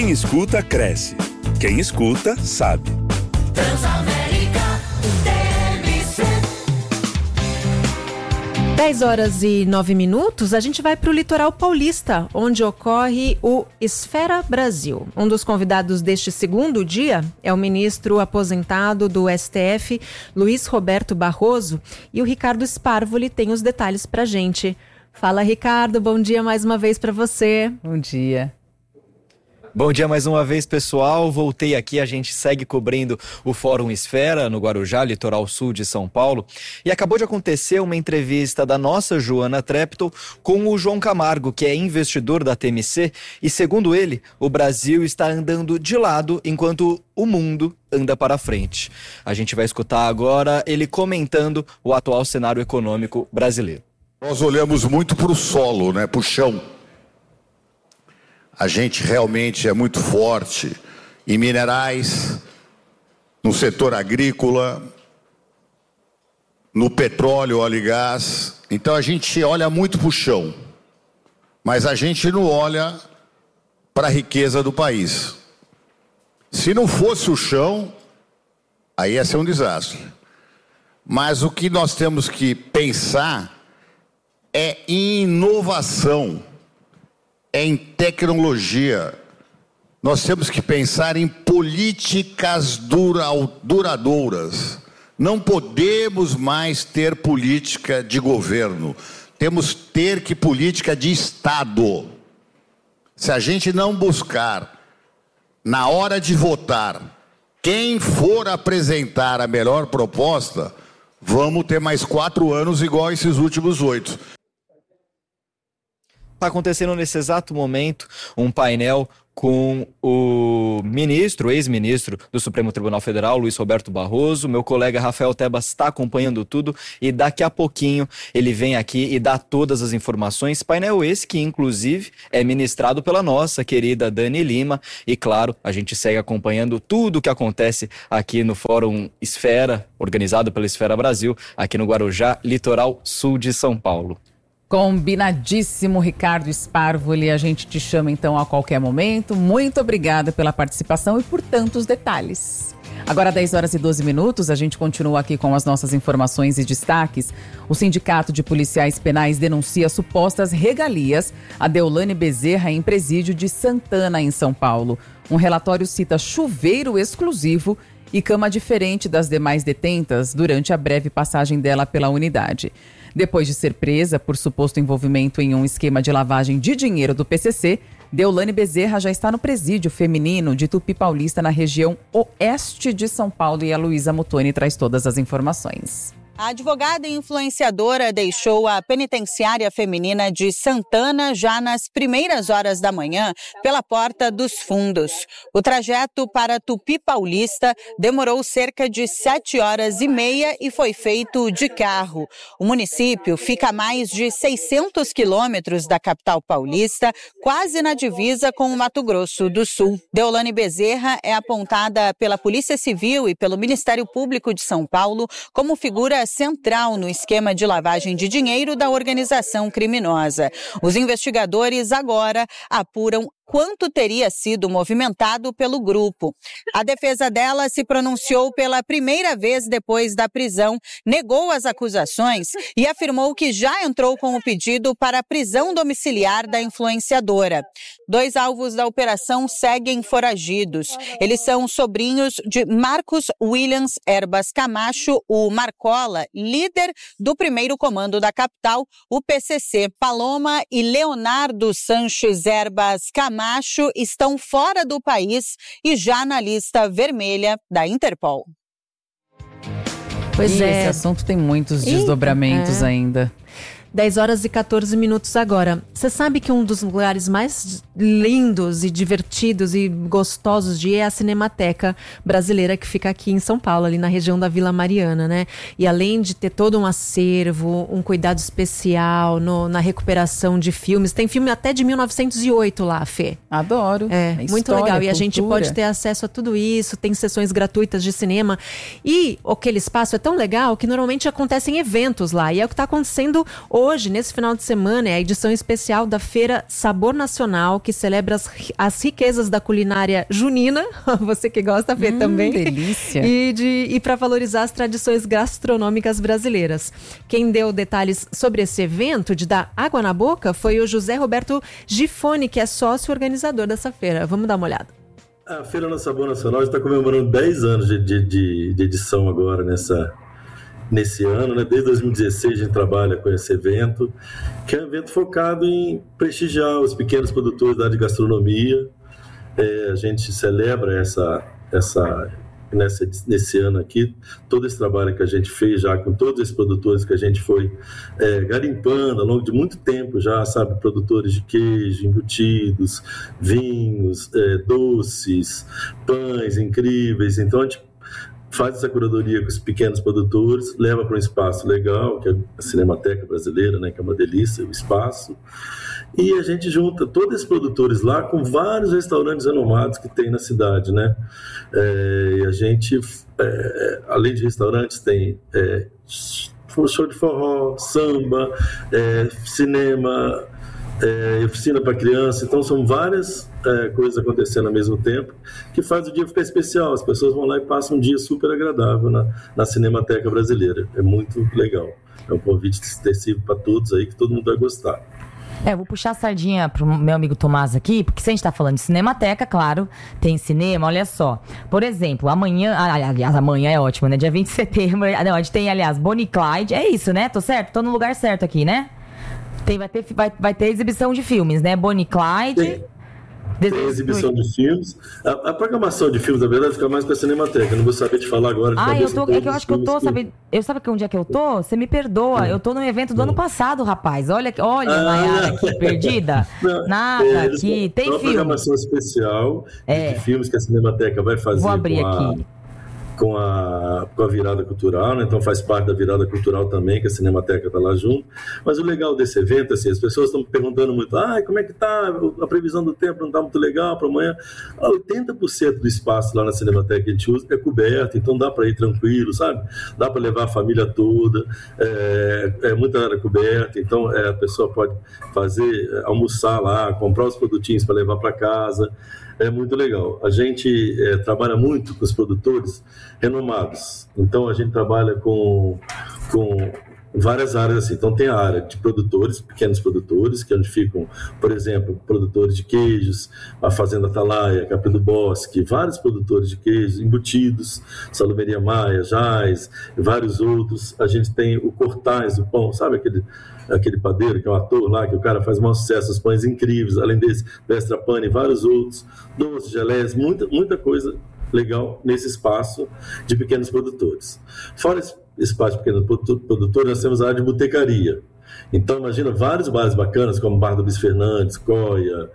Quem escuta, cresce. Quem escuta, sabe. Transamérica, TMC. 10h09, a gente vai para o litoral paulista, onde ocorre o Esfera Brasil. Um dos convidados deste segundo dia é o ministro aposentado do STF, Luiz Roberto Barroso, e o Ricardo Sparvoli tem os detalhes para a gente. Fala, Ricardo, bom dia mais uma vez para você. Bom dia. Bom dia mais uma vez, pessoal. Voltei aqui, a gente segue cobrindo o Fórum Esfera no Guarujá, litoral sul de São Paulo. E acabou de acontecer uma entrevista da nossa Joana Treptow com o João Camargo, que é investidor da TMC. E segundo ele, o Brasil está andando de lado enquanto o mundo anda para frente. A gente vai escutar agora ele comentando o atual cenário econômico brasileiro. Nós olhamos muito para o solo, né, para o chão. A gente realmente é muito forte em minerais, no setor agrícola, no petróleo, óleo e gás. Então a gente olha muito para o chão, mas a gente não olha para a riqueza do país. Se não fosse o chão, aí ia ser um desastre. Mas o que nós temos que pensar é em inovação, é em tecnologia. Nós temos que pensar em políticas duradouras. Não podemos mais ter política de governo. Temos que ter política de Estado. Se a gente não buscar, na hora de votar, quem for apresentar a melhor proposta, vamos ter mais 4 anos igual esses últimos 8. Está acontecendo nesse exato momento um painel com o ex-ministro do Supremo Tribunal Federal, Luiz Roberto Barroso. Meu colega Rafael Tebas está acompanhando tudo e daqui a pouquinho ele vem aqui e dá todas as informações. Painel esse que, inclusive, é ministrado pela nossa querida Dani Lima. E, claro, a gente segue acompanhando tudo o que acontece aqui no Fórum Esfera, organizado pela Esfera Brasil, aqui no Guarujá, litoral sul de São Paulo. Combinadíssimo, Ricardo Sparvoli. A gente te chama então a qualquer momento. Muito obrigada pela participação e por tantos detalhes. Agora 10h12, a gente continua aqui com as nossas informações e destaques. O Sindicato de Policiais Penais denuncia supostas regalias a Deolane Bezerra em presídio de Santana, em São Paulo. Um relatório cita chuveiro exclusivo e cama diferente das demais detentas durante a breve passagem dela pela unidade. Depois de ser presa por suposto envolvimento em um esquema de lavagem de dinheiro do PCC, Deolane Bezerra já está no presídio feminino de Tupi Paulista, na região oeste de São Paulo. E a Luísa Muttoni traz todas as informações. A advogada e influenciadora deixou a penitenciária feminina de Santana já nas primeiras horas da manhã pela Porta dos Fundos. O trajeto para Tupi Paulista demorou cerca de 7h30 e foi feito de carro. O município fica a mais de 600 quilômetros da capital paulista, quase na divisa com o Mato Grosso do Sul. Deolane Bezerra é apontada pela Polícia Civil e pelo Ministério Público de São Paulo como figura central no esquema de lavagem de dinheiro da organização criminosa. Os investigadores agora apuram quanto teria sido movimentado pelo grupo. A defesa dela se pronunciou pela primeira vez depois da prisão, negou as acusações e afirmou que já entrou com o pedido para a prisão domiciliar da influenciadora. 2 alvos da operação seguem foragidos. Eles são sobrinhos de Marcos Williams Erbas Camacho, o Marcola, líder do primeiro comando da capital, o PCC. Paloma e Leonardo Sanches Erbas Camacho estão fora do país e já na lista vermelha da Interpol. Pois é. Esse assunto tem muitos desdobramentos ainda. 10h14 agora. Você sabe que um dos lugares mais lindos e divertidos e gostosos de ir é a Cinemateca Brasileira, que fica aqui em São Paulo, ali na região da Vila Mariana, né? E além de ter todo um acervo, um cuidado especial na recuperação de filmes, tem filme até de 1908 lá, Fê. Adoro. É muito legal. E a gente pode ter acesso a tudo isso, tem sessões gratuitas de cinema. E aquele espaço é tão legal que normalmente acontecem eventos lá. E é o que está acontecendo hoje. hoje, nesse final de semana, é a edição especial da Feira Sabor Nacional, que celebra as riquezas da culinária junina, você que gosta, Fê, também. Delícia. E para valorizar as tradições gastronômicas brasileiras. Quem deu detalhes sobre esse evento de dar água na boca foi o José Roberto Gifone, que é sócio organizador dessa feira. Vamos dar uma olhada. A Feira do Sabor Nacional está comemorando 10 anos de edição agora nesse ano, né? Desde 2016 a gente trabalha com esse evento, que é um evento focado em prestigiar os pequenos produtores da área de gastronomia. A gente celebra nesse ano aqui todo esse trabalho que a gente fez já com todos esses produtores que a gente foi garimpando ao longo de muito tempo já, sabe, produtores de queijo, embutidos, vinhos, doces, pães incríveis. Então a gente faz essa curadoria com os pequenos produtores, leva para um espaço legal, que é a Cinemateca Brasileira, né, que é uma delícia o espaço, e a gente junta todos esses produtores lá com vários restaurantes renomados que tem na cidade, né? E a gente, além de restaurantes, tem show de forró, samba, cinema, oficina para criança. Então são várias coisas acontecendo ao mesmo tempo que faz o dia ficar especial. As pessoas vão lá e passam um dia super agradável na Cinemateca Brasileira. É muito legal. É um convite extensivo para todos aí, que todo mundo vai gostar. Eu vou puxar a sardinha pro meu amigo Tomás aqui, porque se a gente tá falando de Cinemateca, claro, tem cinema, olha só. Por exemplo, amanhã, aliás, amanhã é ótimo, né? Dia 20 de setembro, não, a gente tem, aliás, Bonnie e Clyde, é isso, né? Tô certo? Tô no lugar certo aqui, né? Vai ter exibição de filmes, né? Bonnie e Clyde... Tem exibição de filmes. A programação de filmes, na verdade, fica mais para a Cinemateca. Eu não vou saber te falar agora. É que eu acho que eu tô, sabe que onde é que eu tô? Você me perdoa, eu tô no evento do ano passado, rapaz. Olha, Nayara aqui, perdida. Nada aqui, tem filme. Uma programação especial de filmes que a Cinemateca vai fazer. Vou abrir aqui. Com a virada cultural, né? Então faz parte da virada cultural também, que a Cinemateca está lá junto. Mas o legal desse evento, assim, as pessoas estão perguntando muito, como é que tá? A previsão do tempo não está muito legal para amanhã. 80% do espaço lá na Cinemateca que a gente usa é coberto, então dá para ir tranquilo, sabe? Dá para levar a família toda, muita área coberta, então a pessoa pode almoçar lá, comprar os produtinhos para levar para casa. É muito legal. A gente trabalha muito com os produtores renomados. Então, a gente trabalha com várias áreas assim. Então, tem a área de produtores, pequenos produtores, que é onde ficam, por exemplo, produtores de queijos, a Fazenda Atalaia, Capim do Bosque, vários produtores de queijos, embutidos, Salumeria Maia, Jais, e vários outros. A gente tem o Cortais do Pão, sabe aquele padeiro que é um ator lá, que o cara faz um sucesso, os pães incríveis, além desse, Vestra Pane e vários outros, doces, geleias, muita coisa legal nesse espaço de pequenos produtores. Fora esse espaço de pequenos produtores, nós temos a área de botecaria. Então, imagina vários bares bacanas, como o Bar do Bis Fernandes, Coia,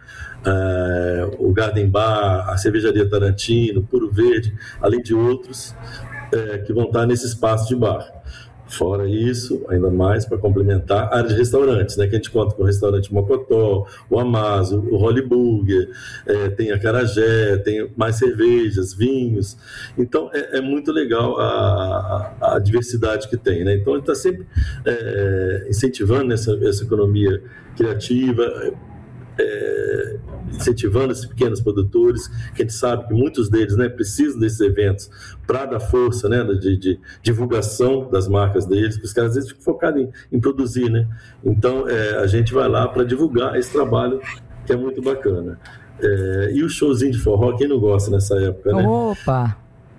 o Garden Bar, a Cervejaria Tarantino, Puro Verde, além de outros que vão estar nesse espaço de bar. Fora isso, ainda mais para complementar, a área de restaurantes, né, que a gente conta com o restaurante Mocotó, o Amazo, o Holly Burger, tem a Acarajé, tem mais cervejas, vinhos. Então, é muito legal a diversidade que tem, né? Então, ele está sempre incentivando essa economia criativa, incentivando esses pequenos produtores, que a gente sabe que muitos deles, né, precisam desses eventos para dar força, né, de divulgação das marcas deles, porque os caras às vezes ficam focados em produzir, né? Então a gente vai lá para divulgar esse trabalho que é muito bacana. E o showzinho de forró, quem não gosta nessa época, né? Opa!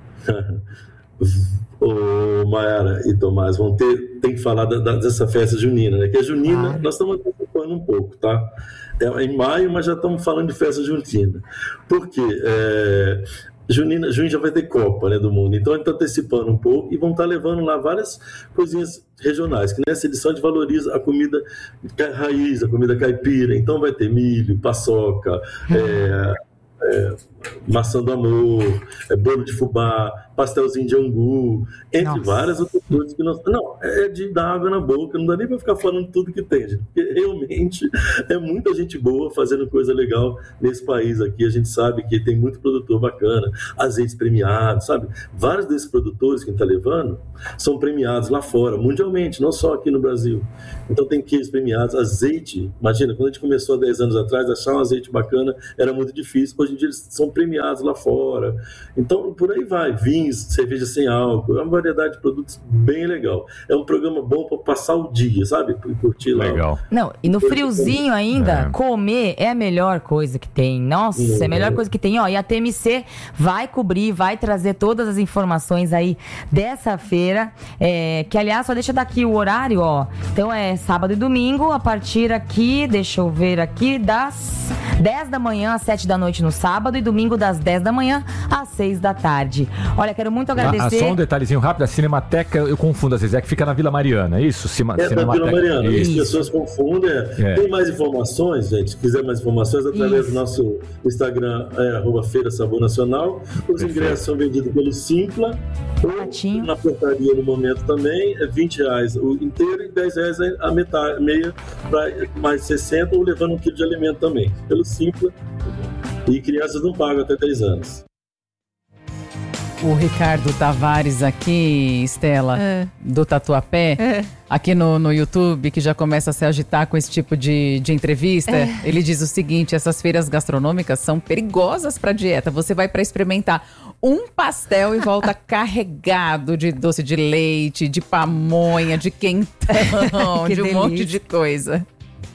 Ô, Mayara e Tomás, tem que falar dessa festa junina, né? Que a junina, nós estamos antecipando um pouco, tá? Em maio, mas já estamos falando de festa junina. Por quê? Junho já vai ter Copa, né, do Mundo, então a gente está antecipando um pouco e vão estar levando lá várias coisinhas regionais, que nessa edição a gente valoriza a comida raiz, a comida caipira, então vai ter milho, paçoca, maçã do amor, bolo de fubá, pastelzinho de angu, entre várias outras coisas que não, é de dar água na boca, não dá nem para ficar falando tudo que tem, gente, porque realmente é muita gente boa fazendo coisa legal nesse país aqui. A gente sabe que tem muito produtor bacana, azeites premiados, sabe? Vários desses produtores que a gente está levando são premiados lá fora, mundialmente, não só aqui no Brasil. Então tem queijos premiados, azeite. Imagina, quando a gente começou há 10 anos atrás, achar um azeite bacana era muito difícil. Hoje em dia eles são premiados lá fora. Então por aí vai, vinhos, cerveja sem álcool, é uma variedade de produtos bem legal. É um programa bom para passar o dia, sabe? Pra curtir lá. Legal. Não, e no friozinho ainda, comer é a melhor coisa que tem. Nossa, é a melhor coisa que tem. Ó, e a TMC vai cobrir, vai trazer todas as informações aí dessa feira, que aliás, só deixa eu dar aqui o horário, ó. Então é sábado e domingo, a partir aqui, deixa eu ver aqui, das 10 da manhã às 7 da noite no sábado e domingo das 10 da manhã às 6 da tarde. Olha, quero muito agradecer. Só um detalhezinho rápido, a Cinemateca, eu confundo às vezes, que fica na Vila Mariana, é isso? Na Vila Mariana, as pessoas confundem. Tem mais informações, gente, se quiser mais informações, através do nosso Instagram, @Feira Sabor Nacional. Os ingressos são vendidos pelo Simpla, ou na portaria no momento também, é R$20 o inteiro e R$10 a metade, meia, para mais 60, ou levando 1 quilo de alimento também, pelo Simpla. E crianças não pagam até 10 anos. O Ricardo Tavares aqui, Estela, do Tatuapé, aqui no YouTube, que já começa a se agitar com esse tipo de entrevista, ele diz o seguinte: essas feiras gastronômicas são perigosas para dieta. Você vai para experimentar um pastel e volta carregado de doce de leite, de pamonha, de quentão, de um monte de coisa.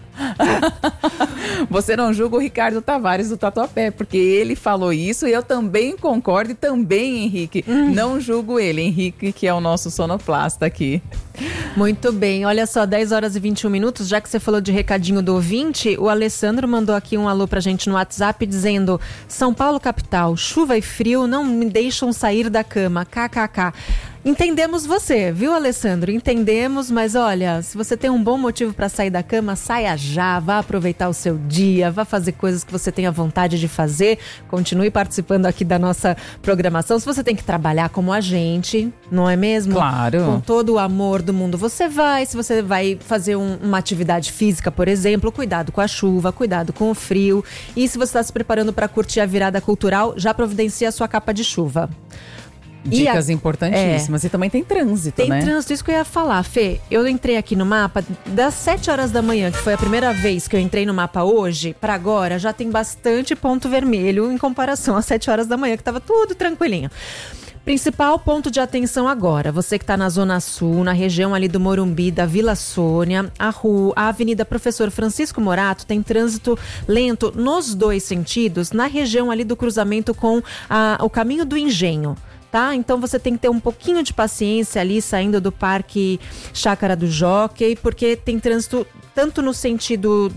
Você não julga o Ricardo Tavares do Tatuapé, porque ele falou isso e eu também concordo, e também, Henrique, não julgo ele, Henrique, que é o nosso sonoplasta aqui. Muito bem, olha só, 10 horas e 21 minutos, já que você falou de recadinho do ouvinte, o Alessandro mandou aqui um alô pra gente no WhatsApp dizendo: São Paulo capital, chuva e frio não me deixam sair da cama, kkk. Entendemos você, viu, Alessandro? Entendemos, mas olha, se você tem um bom motivo para sair da cama, saia já, vá aproveitar o seu dia, vá fazer coisas que você tenha vontade de fazer, continue participando aqui da nossa programação. Se você tem que trabalhar como a gente, não é mesmo? Claro. Com todo o amor do mundo, você vai. Se você vai fazer uma atividade física, por exemplo, cuidado com a chuva, cuidado com o frio. E se você está se preparando para curtir a virada cultural, já providencia a sua capa de chuva. Dicas importantíssimas. E também tem trânsito, né? Tem trânsito, isso que eu ia falar, Fê. Eu entrei aqui no mapa, das 7 horas da manhã, que foi a primeira vez que eu entrei no mapa hoje, para agora, já tem bastante ponto vermelho em comparação às 7 horas da manhã, que tava tudo tranquilinho. Principal ponto de atenção agora, você que está na Zona Sul, na região ali do Morumbi, da Vila Sônia, a Avenida Professor Francisco Morato tem trânsito lento nos dois sentidos, na região ali do cruzamento com o Caminho do Engenho. Tá? Então você tem que ter um pouquinho de paciência ali saindo do Parque Chácara do Jockey, porque tem trânsito tanto no sentido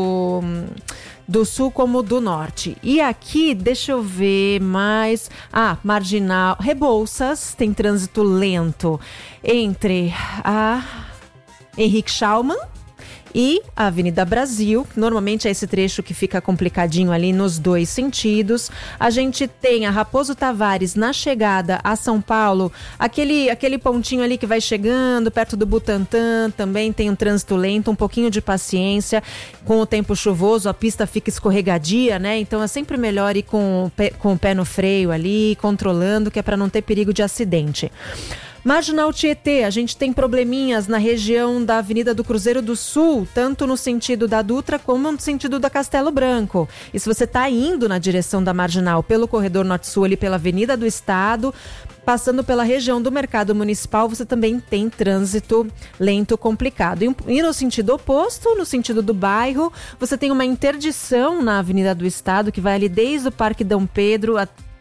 do sul como do norte. E aqui, deixa eu ver mais... Marginal, Rebouças, tem trânsito lento entre a Henrique Schaumann e a Avenida Brasil, normalmente é esse trecho que fica complicadinho ali nos dois sentidos. A gente tem a Raposo Tavares na chegada a São Paulo, aquele pontinho ali que vai chegando perto do Butantã, também tem um trânsito lento, um pouquinho de paciência. Com o tempo chuvoso, a pista fica escorregadia, né? Então é sempre melhor ir com o pé no freio ali, controlando, que é para não ter perigo de acidente. Marginal Tietê, a gente tem probleminhas na região da Avenida do Cruzeiro do Sul, tanto no sentido da Dutra como no sentido da Castelo Branco. E se você está indo na direção da Marginal pelo corredor Norte-Sul, ali pela Avenida do Estado, passando pela região do Mercado Municipal, você também tem trânsito lento complicado. E no sentido oposto, no sentido do bairro, você tem uma interdição na Avenida do Estado, que vai ali desde o Parque Dom Pedro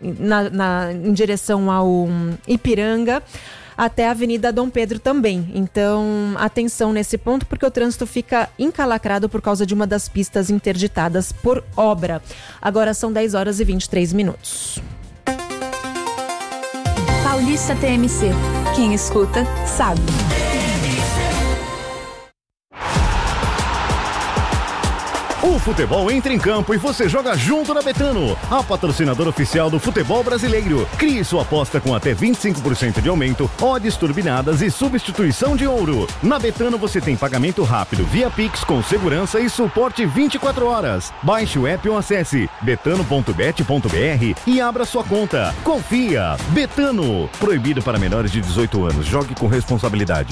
em direção ao Ipiranga, até a Avenida Dom Pedro também. Então, atenção nesse ponto, porque o trânsito fica encalacrado por causa de uma das pistas interditadas por obra. Agora são 10 horas e 23 minutos. Paulista TMC. Quem escuta, sabe. O futebol entra em campo e você joga junto na Betano, a patrocinadora oficial do futebol brasileiro. Crie sua aposta com até 25% de aumento, odds turbinadas e substituição de ouro. Na Betano você tem pagamento rápido via Pix com segurança e suporte 24 horas. Baixe o app ou acesse betano.bet.br e abra sua conta. Confia! Betano. Proibido para menores de 18 anos. Jogue com responsabilidade.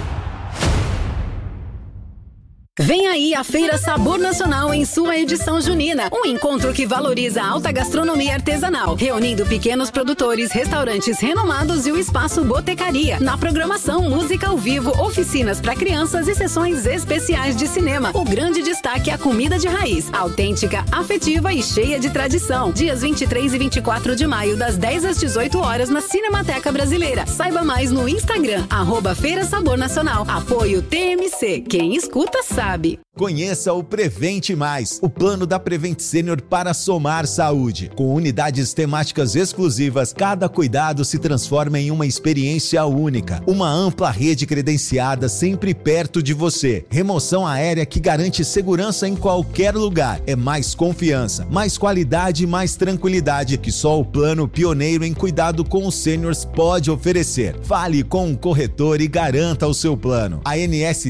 Vem aí a Feira Sabor Nacional em sua edição junina. Um encontro que valoriza a alta gastronomia artesanal, reunindo pequenos produtores, restaurantes renomados e o espaço Botecaria. Na programação, música ao vivo, oficinas para crianças e sessões especiais de cinema. O grande destaque é a comida de raiz, autêntica, afetiva e cheia de tradição. Dias 23 e 24 de maio, das 10 às 18 horas, na Cinemateca Brasileira. Saiba mais no Instagram, @Feira Sabor Nacional. Apoio TMC. Quem escuta sabe. Conheça o Prevente Mais, o plano da Prevent Senior para somar saúde. Com unidades temáticas exclusivas, cada cuidado se transforma em uma experiência única. Uma ampla rede credenciada sempre perto de você. Remoção aérea que garante segurança em qualquer lugar. É mais confiança, mais qualidade e mais tranquilidade que só o plano pioneiro em cuidado com os seniors pode oferecer. Fale com o corretor e garanta o seu plano. ANS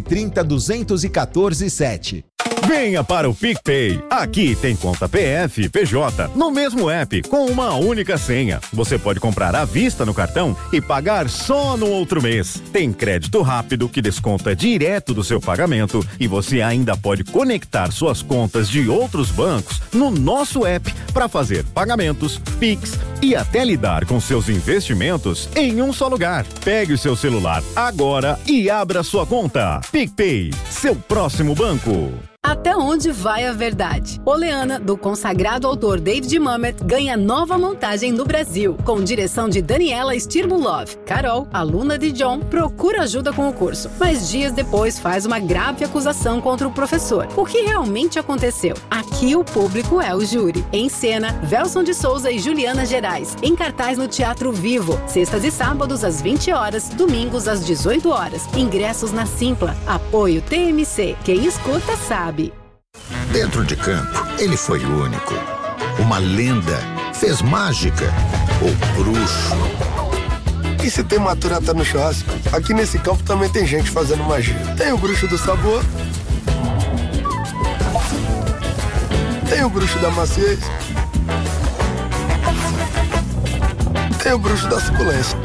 30.214.7. Venha para o PicPay. Aqui tem conta PF e PJ no mesmo app com uma única senha. Você pode comprar à vista no cartão e pagar só no outro mês. Tem crédito rápido que desconta direto do seu pagamento e você ainda pode conectar suas contas de outros bancos no nosso app para fazer pagamentos, Pix e até lidar com seus investimentos em um só lugar. Pegue o seu celular agora e abra sua conta. PicPay, seu próximo banco. Até onde vai a verdade? Oleana, do consagrado autor David Mamet, ganha nova montagem no Brasil, com direção de Daniela Stirmulov. Carol, aluna de John, procura ajuda com o curso, mas dias depois faz uma grave acusação contra o professor. O que realmente aconteceu? Aqui o público é o júri. Em cena, Velson de Souza e Juliana Gerais, em cartaz no Teatro Vivo, sextas e sábados às 20 horas, domingos às 18 horas. Ingressos na Simpla. Apoio TMC. Quem escuta sabe. Dentro de campo, ele foi único. Uma lenda, fez mágica, ou bruxo. E se tem maturata no churrasco, aqui nesse campo também tem gente fazendo magia. Tem o bruxo do sabor, tem o bruxo da maciez, tem o bruxo da suculência.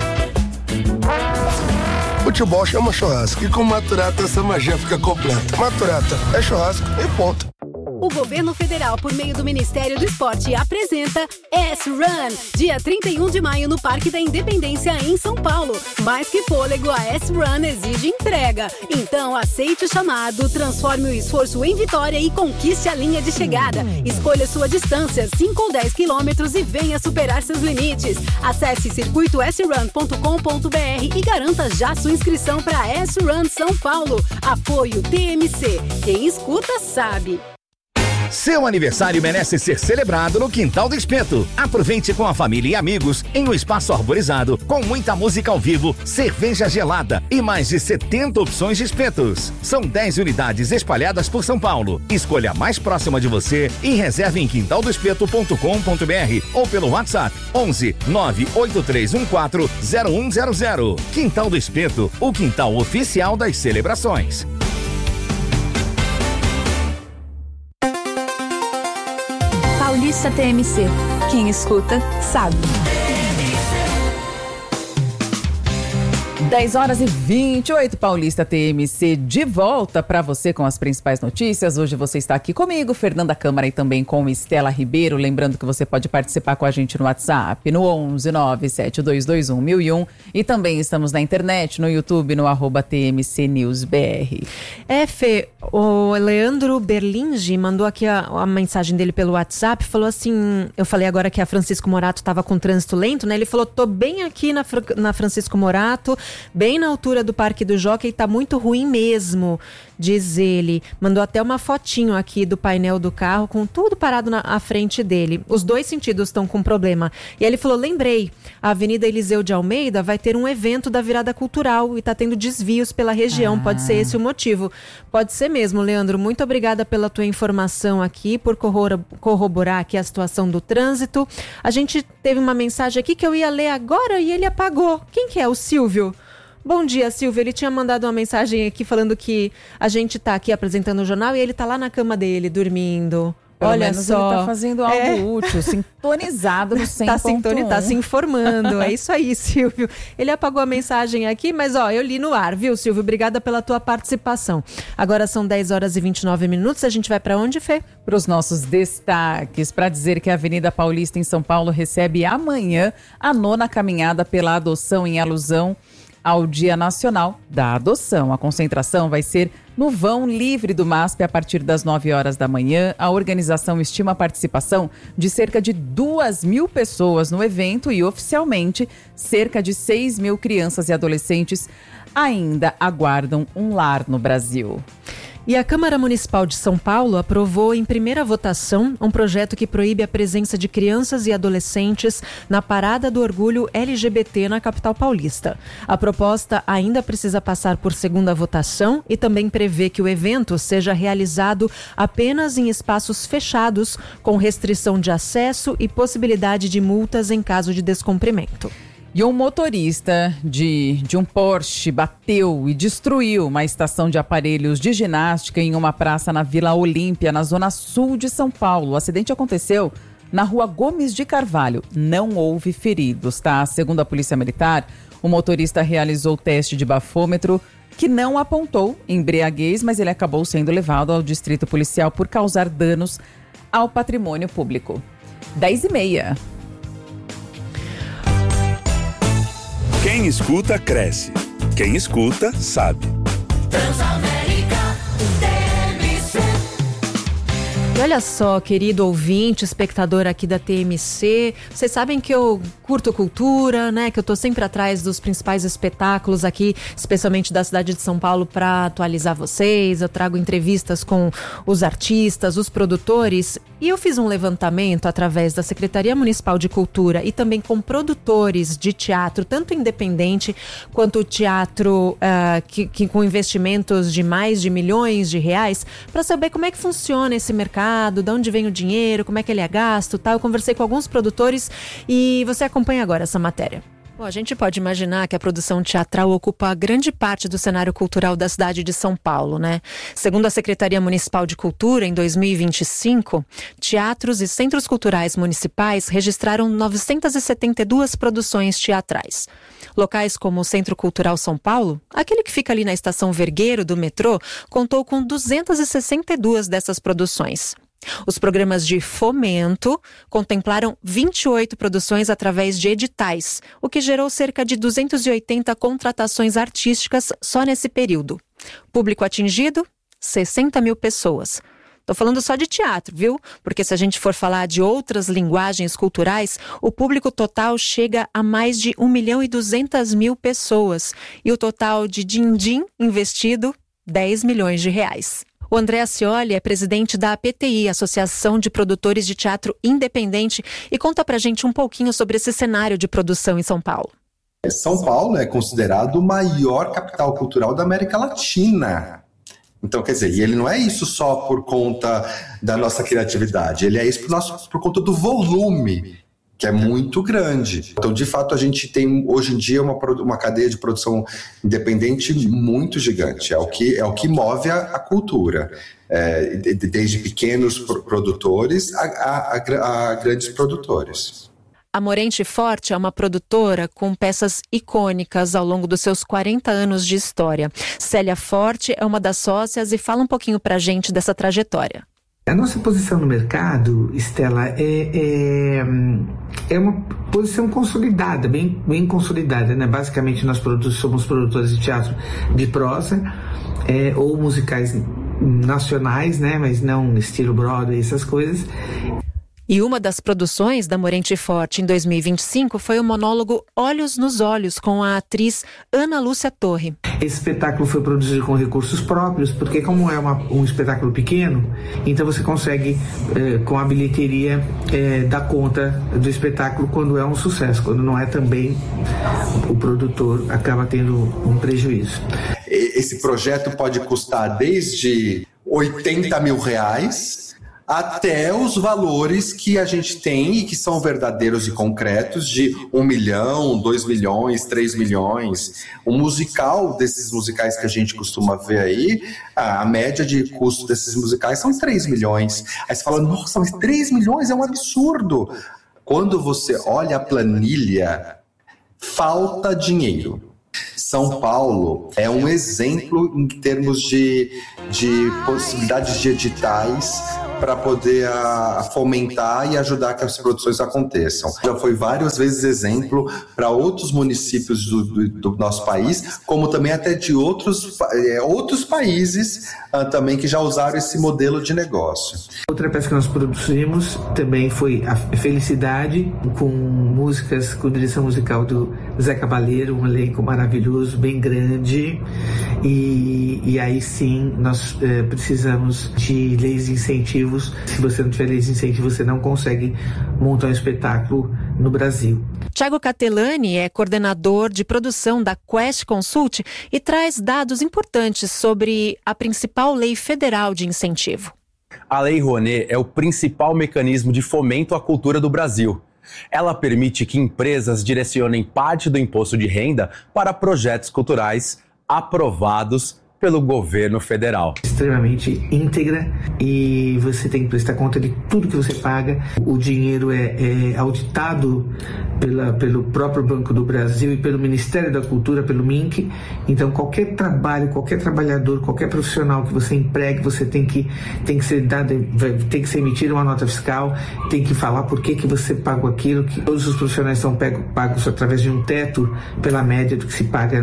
Futebol chama churrasco e com Maturata essa magia fica completa. Maturata é churrasco e ponto. O governo federal, por meio do Ministério do Esporte, apresenta S-Run, dia 31 de maio no Parque da Independência, em São Paulo. Mais que fôlego, a S-Run exige entrega. Então, aceite o chamado, transforme o esforço em vitória e conquiste a linha de chegada. Escolha sua distância, 5 ou 10 quilômetros, e venha superar seus limites. Acesse circuitosrun.com.br e garanta já sua inscrição para S-Run São Paulo. Apoio TMC. Quem escuta sabe. Seu aniversário merece ser celebrado no Quintal do Espeto. Aproveite com a família e amigos em um espaço arborizado, com muita música ao vivo, cerveja gelada e mais de 70 opções de espetos. São 10 unidades espalhadas por São Paulo. Escolha a mais próxima de você e reserve em quintaldoespeto.com.br ou pelo WhatsApp 11 98314 0100. Quintal do Espeto, o quintal oficial das celebrações. Paulista TMC. Quem escuta, sabe. 10 horas e 28, Paulista TMC, de volta para você com as principais notícias. Hoje você está aqui comigo, Fernanda Câmara, e também com Estela Ribeiro. Lembrando que você pode participar com a gente no WhatsApp, no 11 97221 1001. E também estamos na internet, no YouTube, no @TMC News BR. Fê, o Leandro Berlinge mandou aqui a mensagem dele pelo WhatsApp, falou assim, eu falei agora que a Francisco Morato estava com trânsito lento, né? Ele falou, tô bem aqui na Francisco Morato, bem na altura do Parque do Jockey, tá muito ruim mesmo, diz ele. Mandou até uma fotinho aqui do painel do carro, com tudo parado à frente dele. Os dois sentidos estão com problema. E aí ele falou, lembrei, a Avenida Eliseu de Almeida vai ter um evento da virada cultural e tá tendo desvios pela região, pode ser esse o motivo. Pode ser mesmo, Leandro. Muito obrigada pela tua informação aqui, por corroborar aqui a situação do trânsito. A gente teve uma mensagem aqui que eu ia ler agora e ele apagou. Quem que é? O Silvio? Bom dia, Silvio. Ele tinha mandado uma mensagem aqui falando que a gente tá aqui apresentando o jornal e ele tá lá na cama dele, dormindo. Pelo Olha menos só. ele tá fazendo algo útil, sintonizado no 100.1. Tá se informando, é isso aí, Silvio. Ele apagou a mensagem aqui, mas eu li no ar, viu, Silvio? Obrigada pela tua participação. Agora são 10 horas e 29 minutos, a gente vai para onde, Fê? Para os nossos destaques, para dizer que a Avenida Paulista em São Paulo recebe amanhã a 9ª caminhada pela adoção em alusão ao Dia Nacional da Adoção. A concentração vai ser no vão livre do MASP a partir das 9 horas da manhã. A organização estima a participação de cerca de 2.000 pessoas no evento e, oficialmente, cerca de 6.000 crianças e adolescentes ainda aguardam um lar no Brasil. E a Câmara Municipal de São Paulo aprovou em primeira votação um projeto que proíbe a presença de crianças e adolescentes na Parada do Orgulho LGBT na capital paulista. A proposta ainda precisa passar por segunda votação e também prevê que o evento seja realizado apenas em espaços fechados, com restrição de acesso e possibilidade de multas em caso de descumprimento. E um motorista de um Porsche bateu e destruiu uma estação de aparelhos de ginástica em uma praça na Vila Olímpia, na zona sul de São Paulo. O acidente aconteceu na rua Gomes de Carvalho. Não houve feridos, tá? Segundo a Polícia Militar, o motorista realizou o teste de bafômetro que não apontou embriaguez, mas ele acabou sendo levado ao distrito policial por causar danos ao patrimônio público. 10h30. Quem escuta, cresce. Quem escuta, sabe. Transamérica TMC. E olha só, querido ouvinte, espectador aqui da TMC, vocês sabem que eu curto cultura, né? Que eu tô sempre atrás dos principais espetáculos aqui, especialmente da cidade de São Paulo, para atualizar vocês. Eu trago entrevistas com os artistas, os produtores. E eu fiz um levantamento através da Secretaria Municipal de Cultura e também com produtores de teatro, tanto independente quanto teatro que com investimentos de mais de milhões de reais, para saber como é que funciona esse mercado, de onde vem o dinheiro, como é que ele é gasto, tá? Eu conversei com alguns produtores e você acompanha agora essa matéria. Bom, a gente pode imaginar que a produção teatral ocupa grande parte do cenário cultural da cidade de São Paulo, né? Segundo a Secretaria Municipal de Cultura, em 2025, teatros e centros culturais municipais registraram 972 produções teatrais. Locais como o Centro Cultural São Paulo, aquele que fica ali na estação Vergueiro do metrô, contou com 262 dessas produções. Os programas de fomento contemplaram 28 produções através de editais, o que gerou cerca de 280 contratações artísticas só nesse período. Público atingido, 60 mil pessoas. Estou falando só de teatro, viu? Porque se a gente for falar de outras linguagens culturais, o público total chega a mais de 1.200.000 pessoas. E o total de din-din investido, 10 milhões de reais. O André Ascioli é presidente da APTI, Associação de Produtores de Teatro Independente, e conta pra gente um pouquinho sobre esse cenário de produção em São Paulo. São Paulo é considerado o maior capital cultural da América Latina. Então, quer dizer, e ele não é isso só por conta da nossa criatividade, ele é isso por conta do volume, que é muito grande. Então, de fato, a gente tem hoje em dia uma cadeia de produção independente muito gigante. É o que move a cultura, desde pequenos produtores a grandes produtores. A Morente Forte é uma produtora com peças icônicas ao longo dos seus 40 anos de história. Célia Forte é uma das sócias e fala um pouquinho pra gente dessa trajetória. A nossa posição no mercado, Estela, é uma posição consolidada, bem consolidada, né? Basicamente, nós somos produtores de teatro de prosa ou musicais nacionais, né? Mas não estilo Broadway, essas coisas. E uma das produções da Morente Forte em 2025 foi o monólogo Olhos nos Olhos, com a atriz Ana Lúcia Torre. Esse espetáculo foi produzido com recursos próprios, porque como é um espetáculo pequeno, então você consegue, com a bilheteria, dar conta do espetáculo quando é um sucesso. Quando não é, também o produtor acaba tendo um prejuízo. esse projeto pode custar desde R$80 mil até os valores que a gente tem e que são verdadeiros e concretos de 1 milhão, 2 milhões, 3 milhões. O musical desses musicais que a gente costuma ver aí, a média de custo desses musicais são 3 milhões. Aí você fala, nossa, mas 3 milhões é um absurdo. Quando você olha a planilha, falta dinheiro. São Paulo é um exemplo em termos de possibilidades de editais para poder fomentar e ajudar que as produções aconteçam. Já foi várias vezes exemplo para outros municípios do nosso país, como também até de outros países também que já usaram esse modelo de negócio. Outra peça que nós produzimos também foi a Felicidade, com músicas, com direção musical do Zé Cabaleiro, um elenco maravilhoso, bem grande, e aí sim nós precisamos de leis de incentivos. Se você não tiver leis de incentivo, você não consegue montar um espetáculo no Brasil. Thiago Catelani é coordenador de produção da Quest Consult e traz dados importantes sobre a principal lei federal de incentivo. A Lei Rouanet é o principal mecanismo de fomento à cultura do Brasil. Ela permite que empresas direcionem parte do imposto de renda para projetos culturais aprovados pelo governo federal. Extremamente íntegra e você tem que prestar conta de tudo que você paga. O dinheiro é auditado pelo próprio Banco do Brasil e pelo Ministério da Cultura, pelo MINC. Então qualquer trabalho, qualquer trabalhador, qualquer profissional que você empregue, você tem que ser emitida uma nota fiscal, tem que falar por que você pagou aquilo, que todos os profissionais são pagos através de um teto pela média do que se paga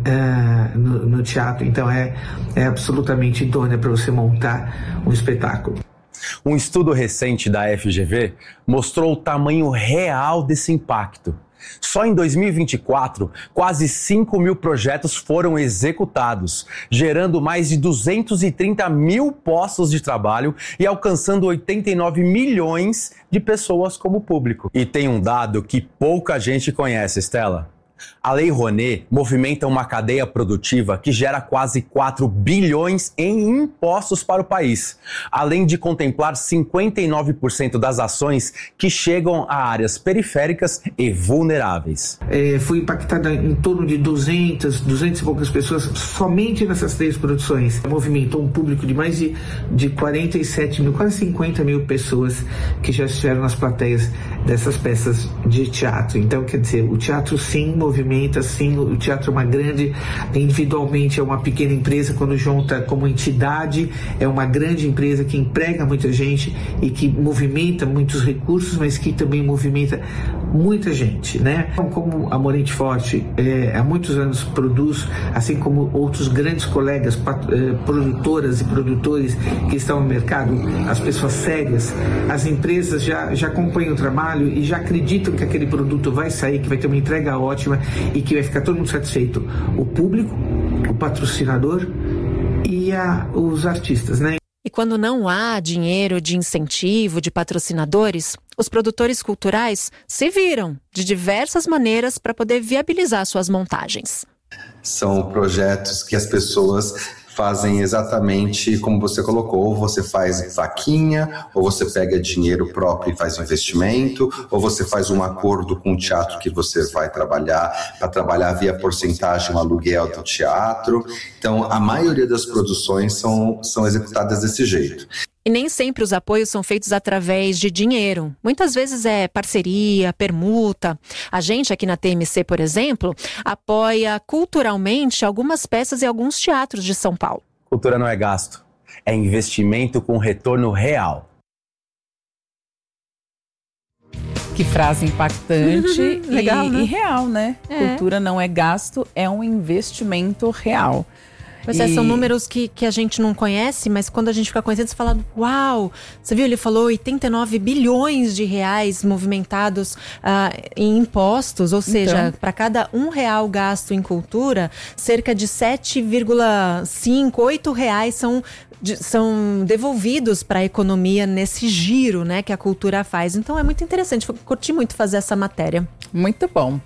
no teatro. Então é absolutamente idônea para você montar um espetáculo. Um estudo recente da FGV mostrou o tamanho real desse impacto. Só em 2024, quase 5 mil projetos foram executados, gerando mais de 230 mil postos de trabalho e alcançando 89 milhões de pessoas como público. E tem um dado que pouca gente conhece, Estela. A Lei Rouanet movimenta uma cadeia produtiva que gera quase 4 bilhões em impostos para o país, além de contemplar 59% das ações que chegam a áreas periféricas e vulneráveis. Foi impactada em torno de 200 e poucas pessoas somente nessas 3 produções. Movimentou um público de mais de 47 mil, quase 50 mil pessoas que já estiveram nas plateias dessas peças de teatro. Então, quer dizer, o teatro sim movimenta, sim, o teatro é uma grande, individualmente é uma pequena empresa, quando junta como entidade, é uma grande empresa que emprega muita gente e que movimenta muitos recursos, mas que também movimenta muita gente, né? Como a Morente Forte há muitos anos produz, assim como outros grandes colegas, produtoras e produtores que estão no mercado, as pessoas sérias, as empresas já acompanham o trabalho e já acreditam que aquele produto vai sair, que vai ter uma entrega ótima e que vai ficar todo mundo satisfeito. O público, o patrocinador e os artistas, né? E quando não há dinheiro de incentivo, de patrocinadores, os produtores culturais se viram de diversas maneiras para poder viabilizar suas montagens. São projetos que as pessoas fazem exatamente como você colocou, ou você faz vaquinha, ou você pega dinheiro próprio e faz um investimento, ou você faz um acordo com o teatro que você vai trabalhar, para trabalhar via porcentagem, um aluguel do teatro. Então, a maioria das produções são executadas desse jeito. E nem sempre os apoios são feitos através de dinheiro. Muitas vezes é parceria, permuta. A gente aqui na TMC, por exemplo, apoia culturalmente algumas peças e alguns teatros de São Paulo. Cultura não é gasto, é investimento com retorno real. Que frase impactante legal, né? E real, né? Cultura não é gasto, é um investimento real. Pois são números que a gente não conhece, mas quando a gente fica conhecendo, você fala, uau, você viu, ele falou 89 bilhões de reais movimentados em impostos, ou seja, para cada R$1 gasto em cultura, cerca de 7,5, 8 reais são são devolvidos para a economia nesse giro, né, que a cultura faz. Então é muito interessante, curti muito fazer essa matéria. Muito bom.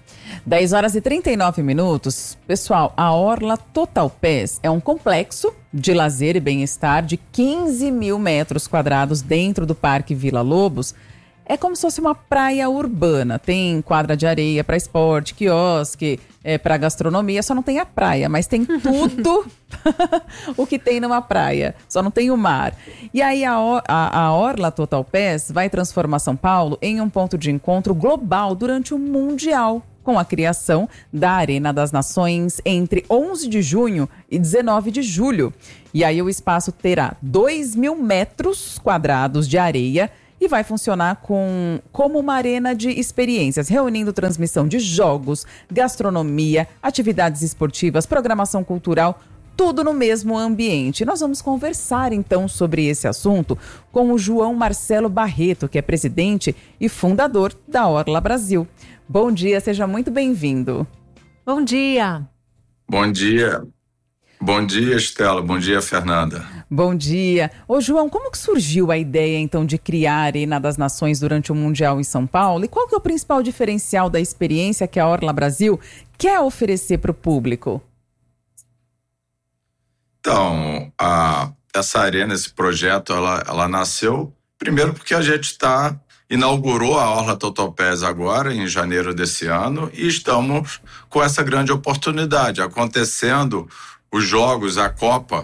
10h39. Pessoal, a Orla Total Pass é um complexo de lazer e bem-estar de 15 mil metros quadrados dentro do Parque Vila Lobos. É como se fosse uma praia urbana. Tem quadra de areia para esporte, quiosque, para gastronomia. Só não tem a praia, mas tem tudo o que tem numa praia. Só não tem o mar. E aí a Orla Total Pass vai transformar São Paulo em um ponto de encontro global durante o Mundial, com a criação da Arena das Nações entre 11 de junho e 19 de julho. E aí o espaço terá 2 mil metros quadrados de areia e vai funcionar como uma arena de experiências, reunindo transmissão de jogos, gastronomia, atividades esportivas, programação cultural, tudo no mesmo ambiente. Nós vamos conversar então sobre esse assunto com o João Marcelo Barreto, que é presidente e fundador da Orla Brasil. Bom dia, seja muito bem-vindo. Bom dia. Bom dia. Bom dia, Estela. Bom dia, Fernanda. Bom dia. Ô, João, como que surgiu a ideia, então, de criar a Arena das Nações durante o Mundial em São Paulo? E qual que é o principal diferencial da experiência que a Orla Brasil quer oferecer para o público? Então, essa arena, esse projeto, ela nasceu primeiro porque a gente inaugurou a Orla Total Pass agora, em janeiro desse ano, e estamos com essa grande oportunidade, acontecendo os jogos, a Copa,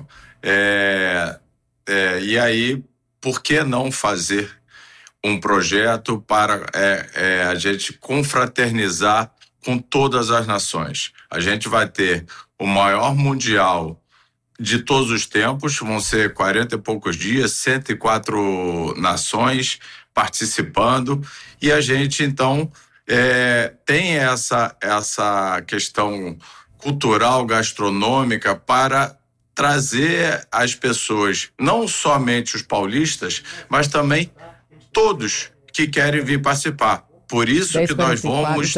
e aí, por que não fazer um projeto para a gente confraternizar com todas as nações? A gente vai ter o maior mundial de todos os tempos, vão ser 40 e poucos dias, 104 nações participando, e a gente, então, tem essa questão cultural, gastronômica, para trazer as pessoas, não somente os paulistas, mas também todos que querem vir participar. Por isso que nós vamos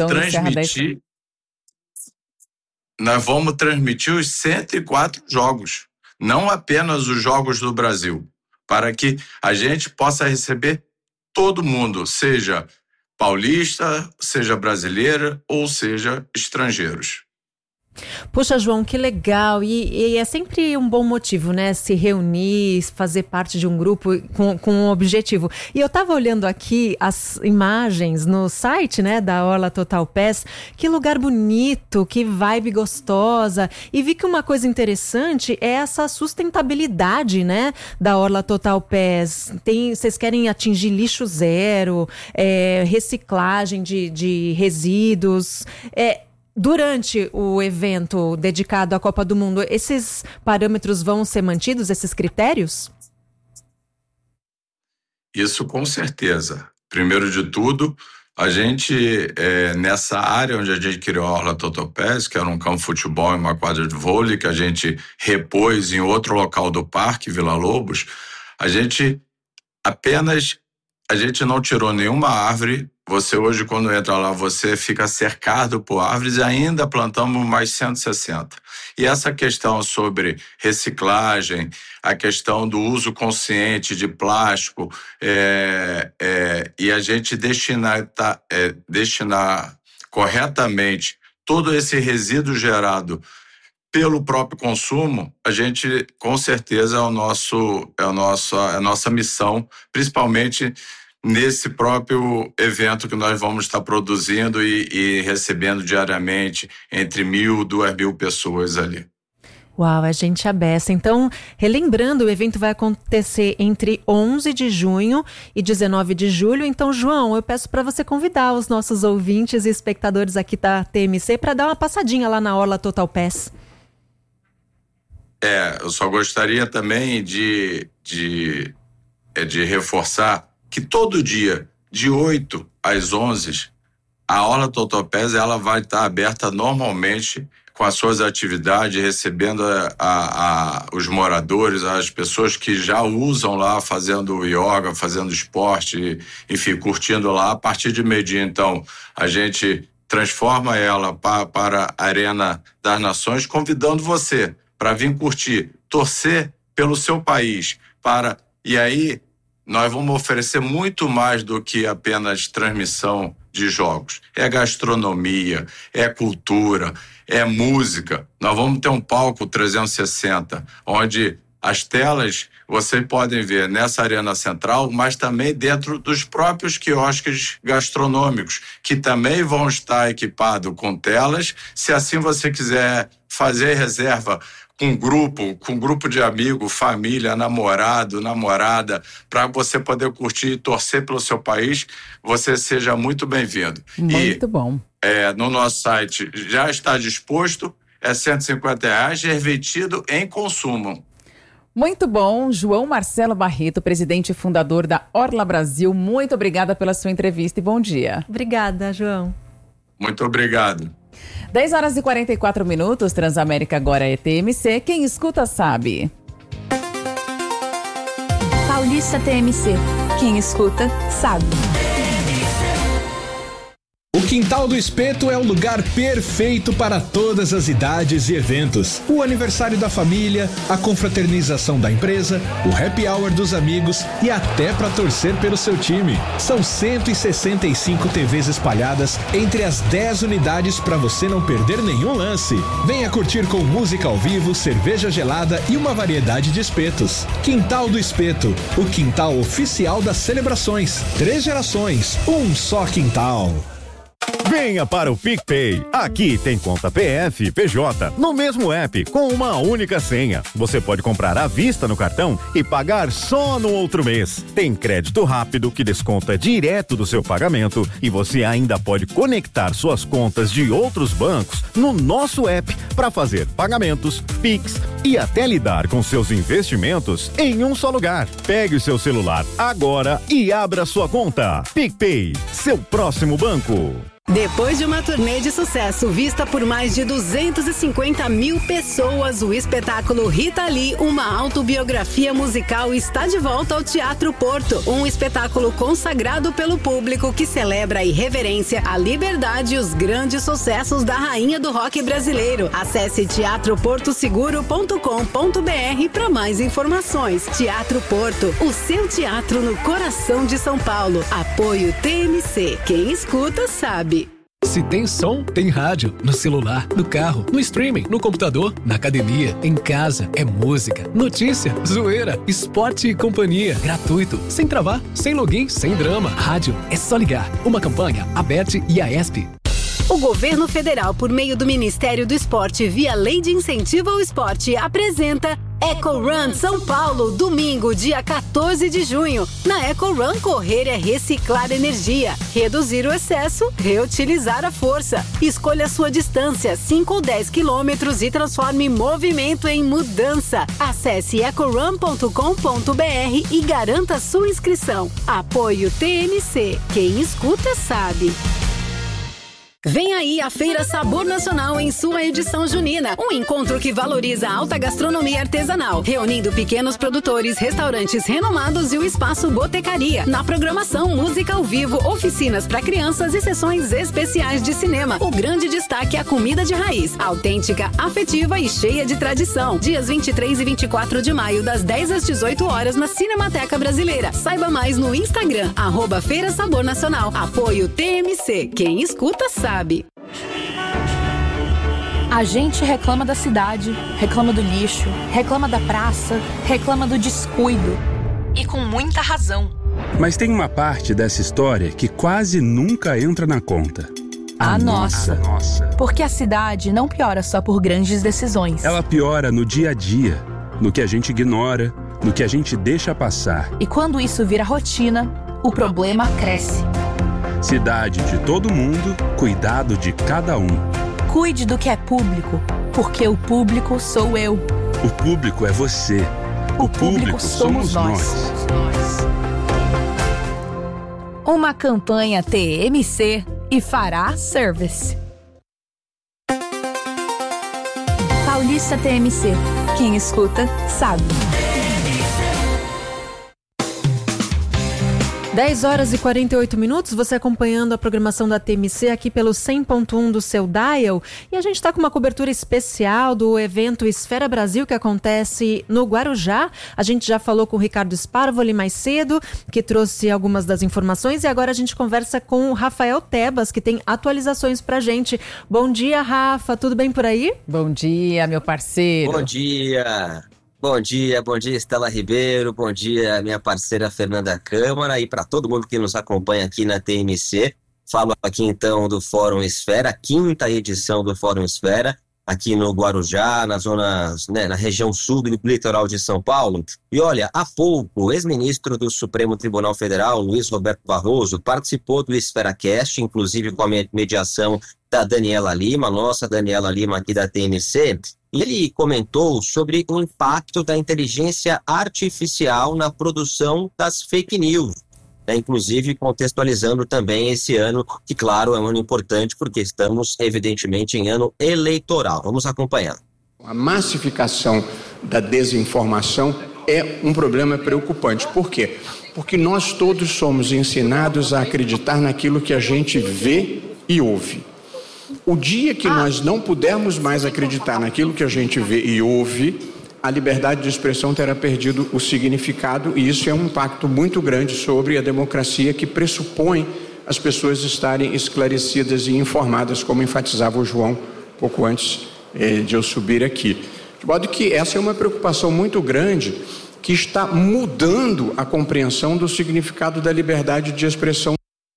transmitir os 104 jogos, não apenas os jogos do Brasil, para que a gente possa receber todo mundo, seja paulista, seja brasileira ou seja estrangeiros. Puxa, João, que legal. E é sempre um bom motivo, né? Se reunir, fazer parte de um grupo com um objetivo. E eu estava olhando aqui as imagens no site, né, da Orla Total Pass. Que lugar bonito, que vibe gostosa. E vi que uma coisa interessante é essa sustentabilidade, né, da Orla Total Pass. Vocês querem atingir lixo zero, reciclagem de resíduos. Durante o evento dedicado à Copa do Mundo, esses parâmetros vão ser mantidos, esses critérios? Isso com certeza. Primeiro de tudo, a gente, nessa área onde a gente criou a Orla Total Pass, que era um campo de futebol e uma quadra de vôlei, que a gente repôs em outro local do parque, Vila Lobos, a gente não tirou nenhuma árvore. Você hoje, quando entra lá, você fica cercado por árvores e ainda plantamos mais 160. E essa questão sobre reciclagem, a questão do uso consciente de plástico, e a gente destinar corretamente todo esse resíduo gerado pelo próprio consumo, a gente, com certeza, é a nossa missão, principalmente nesse próprio evento que nós vamos estar produzindo e recebendo diariamente entre 1.000 e 2.000 pessoas ali. Uau, a gente abeça. Então, relembrando, o evento vai acontecer entre 11 de junho e 19 de julho. Então, João, eu peço para você convidar os nossos ouvintes e espectadores aqui da TMC para dar uma passadinha lá na Orla Total Pass. Eu só gostaria também de reforçar que todo dia, de 8 às 11, a Orla Total Pass ela vai estar aberta normalmente com as suas atividades, recebendo os moradores, as pessoas que já usam lá, fazendo yoga, fazendo esporte, enfim, curtindo lá. A partir de meio-dia, então, a gente transforma ela para a Arena das Nações, convidando você para vir curtir, torcer pelo seu país. E aí nós vamos oferecer muito mais do que apenas transmissão de jogos. É gastronomia, é cultura, é música. Nós vamos ter um palco 360, onde as telas vocês podem ver nessa arena central, mas também dentro dos próprios quiosques gastronômicos, que também vão estar equipados com telas. Se assim você quiser fazer reserva com grupo de amigos, família, namorado, namorada, para você poder curtir e torcer pelo seu país, você seja muito bem-vindo. Muito bom. No nosso site já está disposto, é R$150, revertido em consumo. Muito bom. João Marcelo Barreto, presidente e fundador da Orla Brasil, muito obrigada pela sua entrevista e bom dia. Obrigada, João. Muito obrigado. 10h44, Transamérica agora é TMC. Quem escuta sabe. Paulista TMC. Quem escuta sabe. O Quintal do Espeto é o lugar perfeito para todas as idades e eventos. O aniversário da família, a confraternização da empresa, o happy hour dos amigos e até para torcer pelo seu time. São 165 TVs espalhadas entre as 10 unidades para você não perder nenhum lance. Venha curtir com música ao vivo, cerveja gelada e uma variedade de espetos. Quintal do Espeto, o quintal oficial das celebrações. 3 gerações, um só quintal. Venha para o PicPay. Aqui tem conta PF e PJ no mesmo app com uma única senha. Você pode comprar à vista no cartão e pagar só no outro mês. Tem crédito rápido que desconta direto do seu pagamento e você ainda pode conectar suas contas de outros bancos no nosso app para fazer pagamentos, Pix e até lidar com seus investimentos em um só lugar. Pegue o seu celular agora e abra sua conta. PicPay, seu próximo banco. Depois de uma turnê de sucesso vista por mais de 250 mil pessoas, o espetáculo Rita Lee, uma autobiografia musical, está de volta ao Teatro Porto. Um espetáculo consagrado pelo público que celebra a irreverência, a liberdade e os grandes sucessos da rainha do rock brasileiro. Acesse teatroportoseguro.com.br para mais informações. Teatro Porto, o seu teatro no coração de São Paulo. Apoio TMC. Quem escuta sabe. Se tem som, tem rádio. No celular, no carro, no streaming, no computador, na academia, em casa. É música, notícia, zoeira, esporte e companhia. Gratuito, sem travar, sem login, sem drama. Rádio, é só ligar. Uma campanha, ABERT e AESP. O governo federal, por meio do Ministério do Esporte, via Lei de Incentivo ao Esporte, apresenta Eco Run São Paulo, domingo, dia 14 de junho. Na Eco Run, correr é reciclar energia, reduzir o excesso, reutilizar a força. Escolha a sua distância, 5 ou 10 quilômetros e transforme movimento em mudança. Acesse ecorun.com.br e garanta sua inscrição. Apoio TMC. Quem escuta sabe. Vem aí a Feira Sabor Nacional em sua edição junina. Um encontro que valoriza a alta gastronomia artesanal, reunindo pequenos produtores, restaurantes renomados e o espaço Botecaria. Na programação, música ao vivo, oficinas para crianças e sessões especiais de cinema. O grande destaque é a comida de raiz, autêntica, afetiva e cheia de tradição. Dias 23 e 24 de maio, das 10 às 18 horas, na Cinemateca Brasileira. Saiba mais no Instagram, @Feira Sabor Nacional. Apoio TMC. Quem escuta sabe. A gente reclama da cidade, reclama do lixo, reclama da praça, reclama do descuido. E com muita razão. Mas tem uma parte dessa história que quase nunca entra na conta. A nossa. Porque a cidade não piora só por grandes decisões. Ela piora no dia a dia, no que a gente ignora, no que a gente deixa passar. E quando isso vira rotina, o problema cresce. Cidade de todo mundo, cuidado de cada um. Cuide do que é público, porque o público sou eu. O público é você. O público somos nós. Uma campanha TMC e Fará Service. Paulista TMC. Quem escuta, sabe. 10 horas e 48 minutos, você acompanhando a programação da TMC aqui pelo 100.1 do seu dial. E a gente está com uma cobertura especial do evento Esfera Brasil, que acontece no Guarujá. A gente já falou com o Ricardo Sparvoli mais cedo, que trouxe algumas das informações. E agora a gente conversa com o Rafael Tebas, que tem atualizações pra gente. Bom dia, Rafa. Tudo bem por aí? Bom dia, meu parceiro. Bom dia. Bom dia, Estela Ribeiro, bom dia, minha parceira Fernanda Câmara, e para todo mundo que nos acompanha aqui na TMC. Falo aqui então do Fórum Esfera, a 5ª edição do Fórum Esfera, aqui no Guarujá, na zona, na região sul do litoral de São Paulo. E olha, há pouco, o ex-ministro do Supremo Tribunal Federal, Luiz Roberto Barroso, participou do EsferaCast, inclusive com a mediação da Daniela Lima, nossa Daniela Lima aqui da TMC, e ele comentou sobre o impacto da inteligência artificial na produção das fake news, inclusive contextualizando também esse ano, que claro é um ano importante porque estamos evidentemente em ano eleitoral. Vamos acompanhar. A massificação da desinformação é um problema preocupante. Por quê? Porque nós todos somos ensinados a acreditar naquilo que a gente vê e ouve. O dia que nós não pudermos mais acreditar naquilo que a gente vê e ouve, a liberdade de expressão terá perdido o significado, e isso é um impacto muito grande sobre a democracia, que pressupõe as pessoas estarem esclarecidas e informadas, como enfatizava o João pouco antes de eu subir aqui. De modo que essa é uma preocupação muito grande que está mudando a compreensão do significado da liberdade de expressão.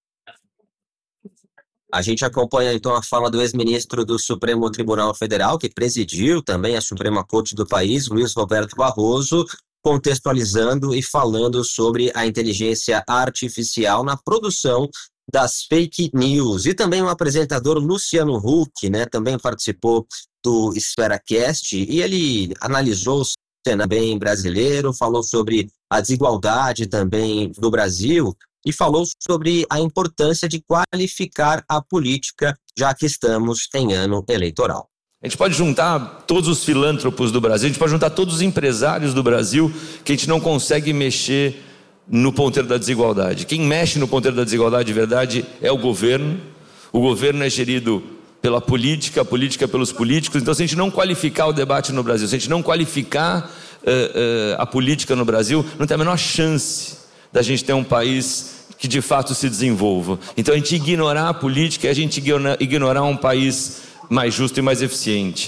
A gente acompanha então a fala do ex-ministro do Supremo Tribunal Federal, que presidiu também a Suprema Corte do país, Luiz Roberto Barroso, contextualizando e falando sobre a inteligência artificial na produção das fake news. E também o apresentador Luciano Huck, também participou do EsferaCast, e ele analisou o cenário bem brasileiro, falou sobre a desigualdade também do Brasil, e falou sobre a importância de qualificar a política, já que estamos em ano eleitoral. A gente pode juntar todos os filântropos do Brasil, a gente pode juntar todos os empresários do Brasil, que a gente não consegue mexer no ponteiro da desigualdade. Quem mexe no ponteiro da desigualdade de verdade é o governo é gerido pela política, a política pelos políticos. Então, se a gente não qualificar o debate no Brasil, se a gente não qualificar a política no Brasil, não tem a menor chance da gente ter um país que de fato se desenvolva. Então a gente ignorar a política é a gente ignorar um país mais justo e mais eficiente.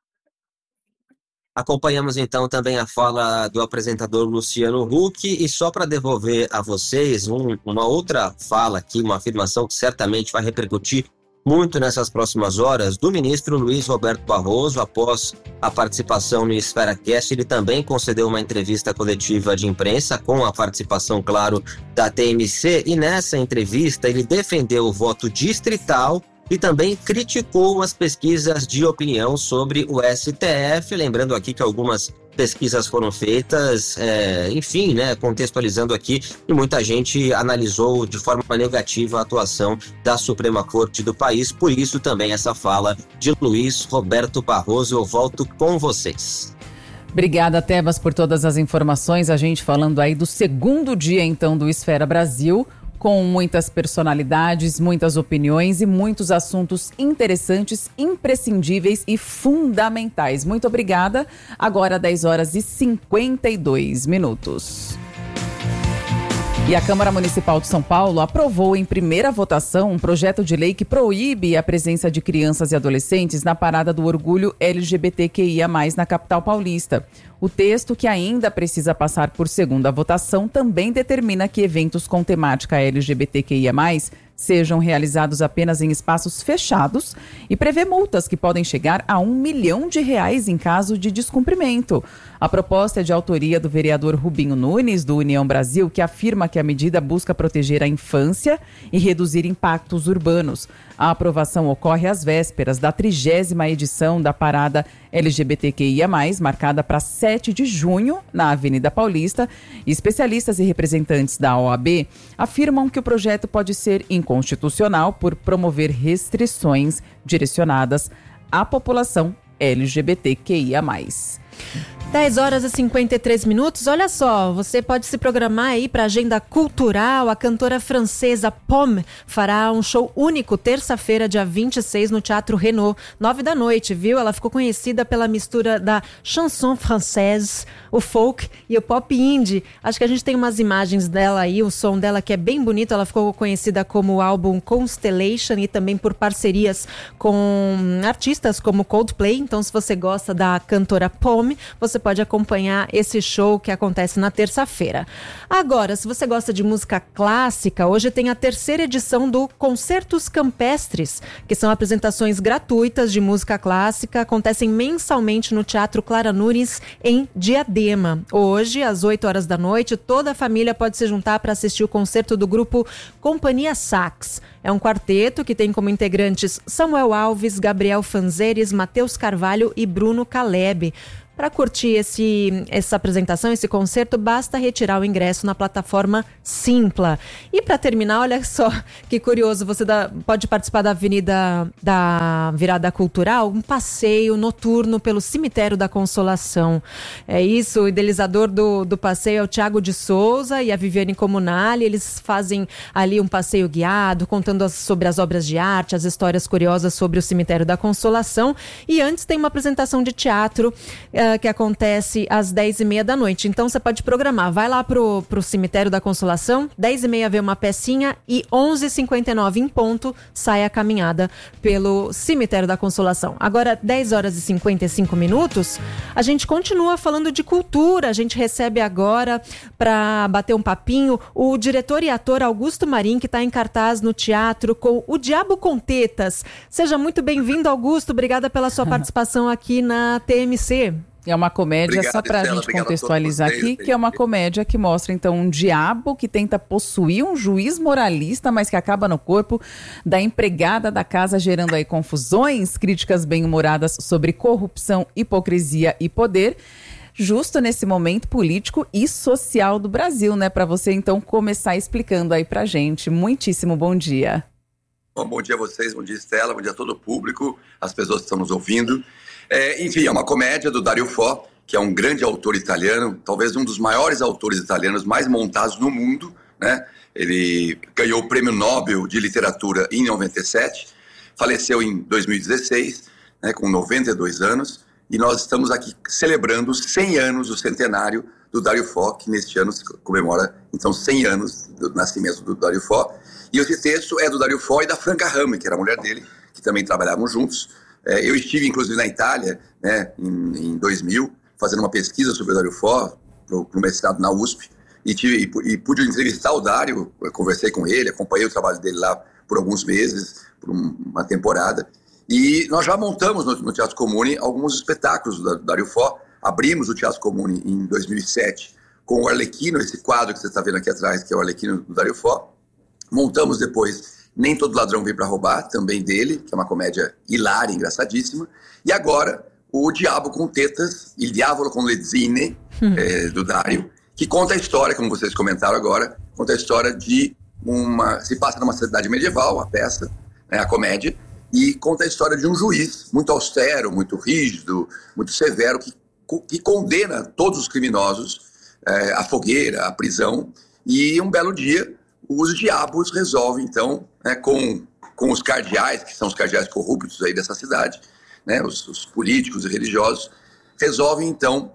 Acompanhamos então também a fala do apresentador Luciano Huck, e só para devolver a vocês uma outra fala aqui, uma afirmação que certamente vai repercutir muito nessas próximas horas, do ministro Luiz Roberto Barroso. Após a participação no EsferaCast, ele também concedeu uma entrevista coletiva de imprensa com a participação, claro, da TMC, e nessa entrevista ele defendeu o voto distrital e também criticou as pesquisas de opinião sobre o STF, lembrando aqui que algumas pesquisas foram feitas, contextualizando aqui, e muita gente analisou de forma negativa a atuação da Suprema Corte do país. Por isso também essa fala de Luiz Roberto Barroso. Eu volto com vocês. Obrigada, Tebas, por todas as informações. A gente falando aí do segundo dia, então, do Esfera Brasil, com muitas personalidades, muitas opiniões e muitos assuntos interessantes, imprescindíveis e fundamentais. Muito obrigada. Agora 10 horas e 52 minutos. E a Câmara Municipal de São Paulo aprovou em primeira votação um projeto de lei que proíbe a presença de crianças e adolescentes na parada do orgulho LGBTQIA+, na capital paulista. O texto, que ainda precisa passar por segunda votação, também determina que eventos com temática LGBTQIA+, sejam realizados apenas em espaços fechados e prevê multas que podem chegar a R$1 milhão em caso de descumprimento. A proposta é de autoria do vereador Rubinho Nunes, do União Brasil, que afirma que a medida busca proteger a infância e reduzir impactos urbanos. A aprovação ocorre às vésperas da 30ª edição da parada LGBTQIA+, marcada para 7 de junho, na Avenida Paulista. Especialistas e representantes da OAB afirmam que o projeto pode ser inconstitucional por promover restrições direcionadas à população LGBTQIA+. 10 horas e 53 minutos. Olha só, você pode se programar aí para a agenda cultural. A cantora francesa Pomme fará um show único terça-feira, dia 26, no Teatro Renault, 9 da noite, viu? Ela ficou conhecida pela mistura da chanson française, o folk e o pop indie. Acho que a gente tem umas imagens dela aí, o som dela que é bem bonito. Ela ficou conhecida como o álbum Constellation e também por parcerias com artistas como Coldplay. Então, se você gosta da cantora Pomme, você pode acompanhar esse show que acontece na terça-feira. Agora, se você gosta de música clássica, hoje tem a terceira edição do Concertos Campestres, que são apresentações gratuitas de música clássica, acontecem mensalmente no Teatro Clara Nunes, em Diadema. Hoje, às 8 horas da noite, toda a família pode se juntar para assistir o concerto do grupo Companhia Sax. É um quarteto que tem como integrantes Samuel Alves, Gabriel Fanzeres, Matheus Carvalho e Bruno Caleb. Para curtir essa apresentação, esse concerto, basta retirar o ingresso na plataforma Simpla. E para terminar, olha só que curioso, você pode participar da Avenida da Virada Cultural, um passeio noturno pelo Cemitério da Consolação. É isso, o idealizador do passeio é o Thiago de Souza e a Viviane Comunali. Eles fazem ali um passeio guiado, contando sobre as obras de arte, as histórias curiosas sobre o Cemitério da Consolação. E antes tem uma apresentação de teatro que acontece às 10h30 da noite. Então você pode programar, vai lá pro Cemitério da Consolação, 10h30 vê uma pecinha e 11h59 em ponto sai a caminhada pelo Cemitério da Consolação. Agora, 10 horas e 55 minutos, a gente continua falando de cultura. A gente recebe agora, para bater um papinho, o diretor e ator Augusto Marim, que está em cartaz no teatro com O Diabo com Tetas. Seja muito bem-vindo, Augusto. Obrigada pela sua participação aqui na TMC. É uma comédia, obrigado, só para a gente contextualizar aqui, que é uma comédia que mostra, então, um diabo que tenta possuir um juiz moralista, mas que acaba no corpo da empregada da casa, gerando aí confusões, críticas bem-humoradas sobre corrupção, hipocrisia e poder, justo nesse momento político e social do Brasil, né? Para você, então, começar explicando aí pra gente. Muitíssimo bom dia. Bom dia a vocês, bom dia Estela, bom dia a todo o público, as pessoas que estão nos ouvindo. Enfim, é uma comédia do Dario Fo, que é um grande autor italiano, talvez um dos maiores autores italianos mais montados no mundo, né? Ele ganhou o Prêmio Nobel de Literatura em 97, faleceu em 2016, né, com 92 anos, e nós estamos aqui celebrando os 100 anos do centenário do Dario Fo, que neste ano se comemora, então, 100 anos do nascimento do Dario Fo. E esse texto é do Dario Fo e da Franca Rame, que era a mulher dele, que também trabalhavam juntos. Eu estive, inclusive, na Itália, né, em 2000, fazendo uma pesquisa sobre o Dario Fo, para o mestrado na USP, e pude entrevistar o Dario, eu conversei com ele, acompanhei o trabalho dele lá por alguns meses, por uma temporada, e nós já montamos no Teatro Comune alguns espetáculos do Dario Fo. Abrimos o Teatro Comune em 2007 com o Arlequino, esse quadro que você está vendo aqui atrás, que é o Arlequino do Dario Fo. Montamos depois Nem Todo Ladrão Vem Pra Roubar, também dele, que é uma comédia hilária, engraçadíssima. E agora, O Diabo com Tetas, Il Diavolo con le Zine, do Dario, que conta a história, como vocês comentaram agora, conta a história de se passa numa cidade medieval, a peça, né, a comédia, e conta a história de um juiz muito austero, muito rígido, muito severo, que condena todos os criminosos à fogueira, à prisão, e um belo dia os diabos resolvem, então, né, com os cardeais, que são os cardeais corruptos aí dessa cidade, né, os políticos e religiosos, resolvem, então,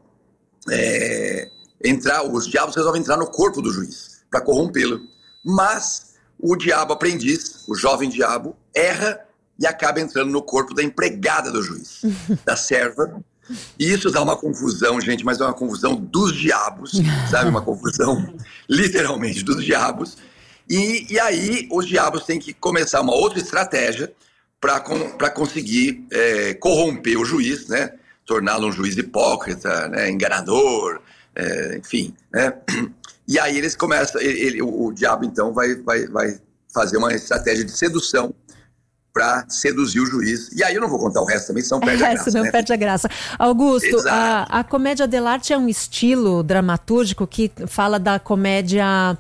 os diabos resolvem entrar no corpo do juiz, para corrompê-lo. Mas o diabo aprendiz, o jovem diabo, erra e acaba entrando no corpo da empregada do juiz, da serva. E isso dá uma confusão, gente, mas é uma confusão dos diabos, sabe? Uma confusão, literalmente, dos diabos. E aí os diabos têm que começar uma outra estratégia para conseguir corromper o juiz, né? Torná-lo um juiz hipócrita, né? Enganador, enfim, né? E aí eles começam, o diabo então vai fazer uma estratégia de sedução para seduzir o juiz. E aí eu não vou contar o resto também, senão perde a graça. Senão perde a graça. Augusto, Exato. a comédia dell'arte é um estilo dramatúrgico que fala da comédia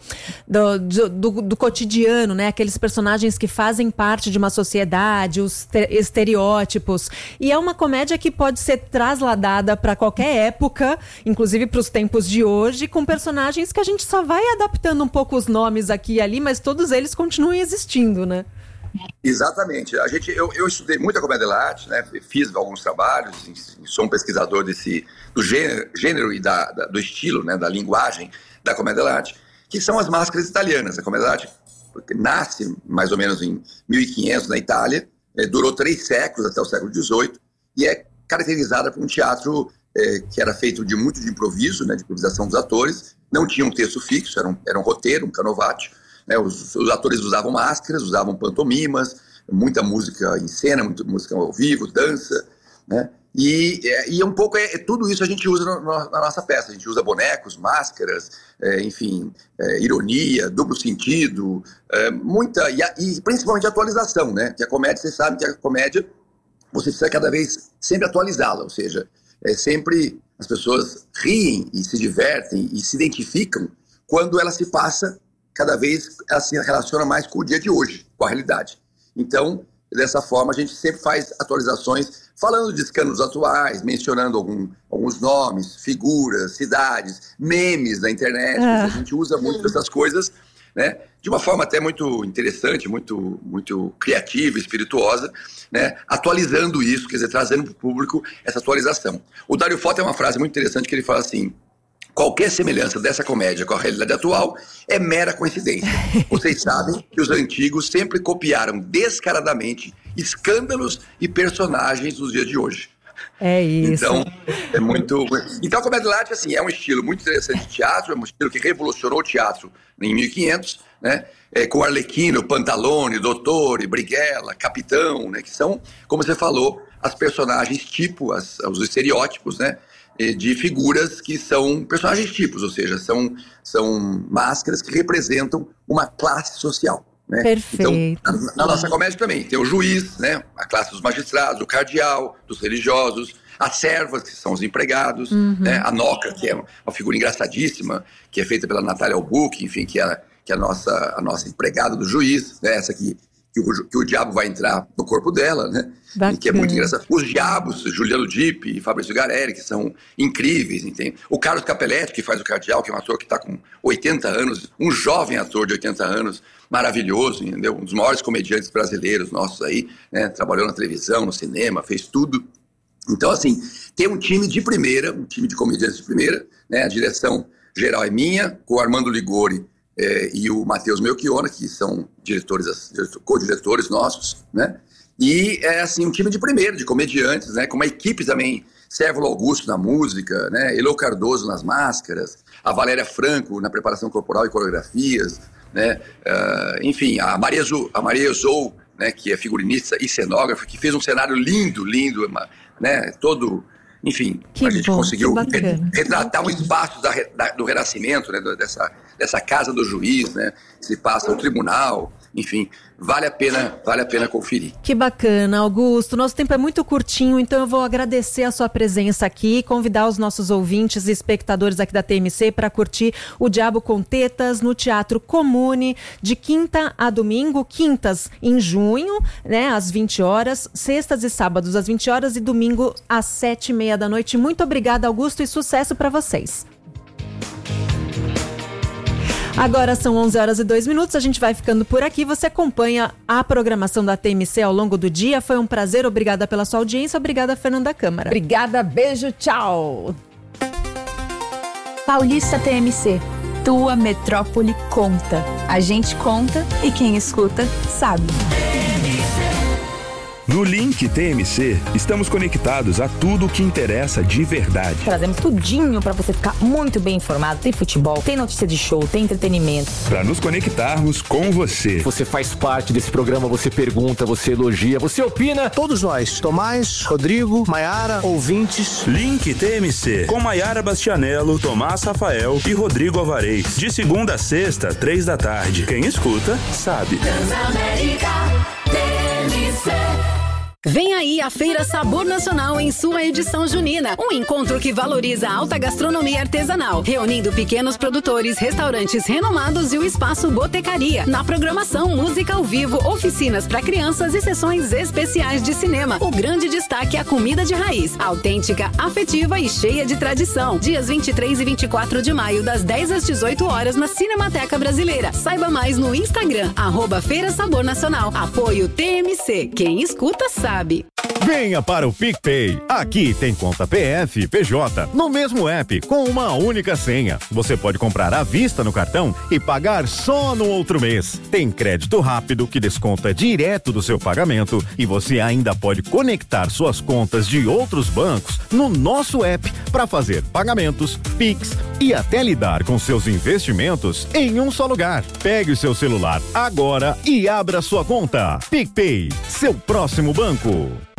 do cotidiano, né? Aqueles personagens que fazem parte de uma sociedade, os estereótipos. E é uma comédia que pode ser trasladada para qualquer época, inclusive para os tempos de hoje, com personagens que a gente só vai adaptando um pouco os nomes aqui e ali, mas todos eles continuam existindo, né? Exatamente. Eu estudei muito a comédia dell'arte, né? Fiz alguns trabalhos, sou um pesquisador do gênero e do estilo, né? Da linguagem da comédia dell'arte, que são as máscaras italianas. A comédia dell'arte nasce mais ou menos em 1500 na Itália, durou 3 séculos, até o século XVIII, e é caracterizada por um teatro que era feito muito de improviso, né? De improvisação dos atores, não tinha um texto fixo, era um roteiro, um canovaccio. Né, os atores usavam máscaras, usavam pantomimas, muita música em cena, muita música ao vivo, dança, né? E um pouco tudo isso a gente usa na nossa peça. A gente usa bonecos, máscaras, enfim, ironia, duplo sentido, e principalmente atualização, né? Que a comédia, vocês sabem que a comédia você precisa cada vez sempre atualizá-la, ou seja, sempre as pessoas riem e se divertem e se identificam quando ela se passa. Cada vez ela se relaciona mais com o dia de hoje, com a realidade. Então, dessa forma, a gente sempre faz atualizações, falando de escândalos atuais, mencionando alguns nomes, figuras, cidades, memes da internet. A gente usa muito essas coisas, né, de uma forma até muito interessante, muito, muito criativa, espirituosa, né, atualizando isso, quer dizer, trazendo para o público essa atualização. O Dario Fo tem uma frase muito interessante que ele fala assim: qualquer semelhança dessa comédia com a realidade atual é mera coincidência. Vocês sabem que os antigos sempre copiaram descaradamente escândalos e personagens dos dias de hoje. É isso. Então, Então, a comédia dell'arte, assim, é um estilo muito interessante de teatro, é um estilo que revolucionou o teatro em 1500, né? Com Arlecchino, Pantalone, Dottore, Brighella, Capitão, né? Que são, como você falou, as personagens tipo, os estereótipos, né? De figuras que são personagens tipos, ou seja, são máscaras que representam uma classe social, né? Perfeito. Então, na nossa comédia também tem o juiz, né? A classe dos magistrados, o cardeal, dos religiosos, as servas, que são os empregados, né? A Noca, que é uma figura engraçadíssima, que é feita pela Natália Albuquerque, enfim, que é a nossa empregada do juiz, né? Essa que o diabo vai entrar no corpo dela, né? E que é muito engraçado. Os diabos, Juliano Dipp e Fabrício Garelli, que são incríveis, entende? O Carlos Capelletti, que faz o cardeal, que é um ator que está com 80 anos, um jovem ator de 80 anos, maravilhoso, entendeu? Um dos maiores comediantes brasileiros nossos aí, né? Trabalhou na televisão, no cinema, fez tudo. Então, assim, tem um time de primeira, um time de comediantes de primeira, né? A direção geral é minha, com o Armando Ligori e o Matheus Melchiona, que são co-diretores nossos, né? E é assim, um time de primeira, de comediantes, né? Com uma equipe também, Sérvulo Augusto na música, né? Elo Cardoso nas máscaras, a Valéria Franco na preparação corporal e coreografias, né? Enfim, a Maria Zou, né? Que é figurinista e cenógrafa, que fez um cenário lindo, né? Todo... Enfim, a gente conseguiu retratar um espaço do Renascimento, né, dessa casa do juiz, né, que se passa o tribunal, enfim, vale a pena conferir. Que bacana, Augusto. Nosso tempo é muito curtinho, então eu vou agradecer a sua presença aqui e convidar os nossos ouvintes e espectadores aqui da TMC para curtir O Diabo com Tetas no Teatro Comune, de quinta a domingo, quintas em junho, né, às 20 horas, sextas e sábados às 20 horas e domingo às 7h30 da noite. Muito obrigada, Augusto, e sucesso para vocês. Agora são 11h02, a gente vai ficando por aqui. Você acompanha a programação da TMC ao longo do dia. Foi um prazer, obrigada pela sua audiência, obrigada, Fernanda Câmara. Obrigada, beijo, tchau. Paulista TMC, tua metrópole conta. A gente conta e quem escuta sabe. No Link TMC, estamos conectados a tudo o que interessa de verdade. Trazemos tudinho para você ficar muito bem informado. Tem futebol, tem notícia de show, tem entretenimento. Para nos conectarmos com você. Você faz parte desse programa, você pergunta, você elogia, você opina. Todos nós, Tomás, Rodrigo, Maiara, ouvintes. Link TMC, com Maiara Bastianello, Tomás Rafael e Rodrigo Alvarez. De segunda a sexta, 3 da tarde. Quem escuta, sabe. Transamérica, TMC. Vem aí a Feira Sabor Nacional em sua edição junina. Um encontro que valoriza a alta gastronomia artesanal, reunindo pequenos produtores, restaurantes renomados e o espaço Botecaria. Na programação, música ao vivo, oficinas para crianças e sessões especiais de cinema. O grande destaque é a comida de raiz, autêntica, afetiva e cheia de tradição. Dias 23 e 24 de maio, das 10 às 18 horas na Cinemateca Brasileira. Saiba mais no Instagram, @Feira Sabor Nacional. Apoio TMC. Quem escuta sabe. Venha para o PicPay. Aqui tem conta PF e PJ no mesmo app com uma única senha. Você pode comprar à vista no cartão e pagar só no outro mês. Tem crédito rápido que desconta direto do seu pagamento e você ainda pode conectar suas contas de outros bancos no nosso app para fazer pagamentos, Pix e até lidar com seus investimentos em um só lugar. Pegue o seu celular agora e abra sua conta. PicPay, seu próximo banco.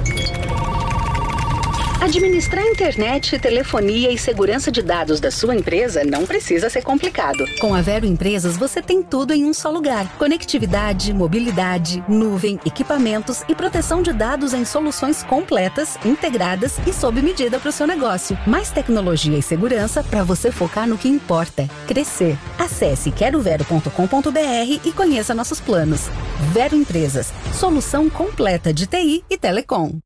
Administrar internet, telefonia e segurança de dados da sua empresa não precisa ser complicado. Com a Vero Empresas, você tem tudo em um só lugar. Conectividade, mobilidade, nuvem, equipamentos e proteção de dados em soluções completas, integradas e sob medida para o seu negócio. Mais tecnologia e segurança para você focar no que importa: crescer. Acesse querovero.com.br e conheça nossos planos. Vero Empresas, solução completa de TI e telecom.